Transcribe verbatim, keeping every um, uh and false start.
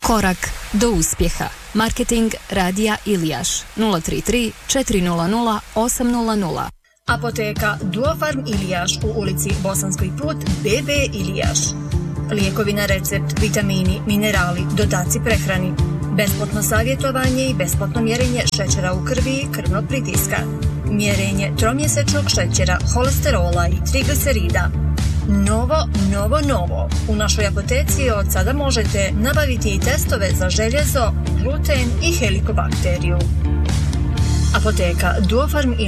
Korak do uspjeha. Marketing Radija Ilijaš nula tri tri četiri nula nula osam nula nula. Apoteka Duofarm Ilijaš u ulici Bosanski put B B Ilijaš. Lijekovi na recept, vitamini, minerali, dodaci prehrani. Besplatno savjetovanje i besplatno mjerenje šećera u krvi i krvnog pritiska. Mjerenje tromjesečnog šećera, holesterola i triglicerida. Novo, novo, novo. U našoj apoteci od sada možete nabaviti i testove za željezo, gluten i helikobakteriju. Apoteka Duofarm